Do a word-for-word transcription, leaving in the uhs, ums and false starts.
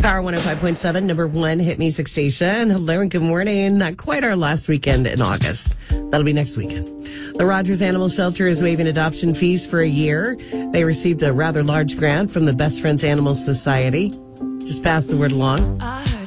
Power one oh five point seven, number one hit music station. Hello and good morning. Not quite our last weekend in August. That'll be next weekend. The Rogers Animal Shelter is waiving adoption fees for a year. They received a rather large grant from the Best Friends Animal Society. Just pass the word along.